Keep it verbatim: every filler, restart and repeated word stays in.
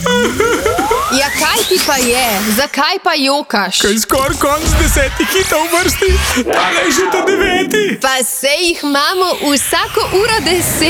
Ja, kaj ti pa je? Zakaj pa jokaš? Kaj skoraj konc desetih hitov v vrsti, tale je že ta deveti. Pa sej jih imamo vsako uro deset.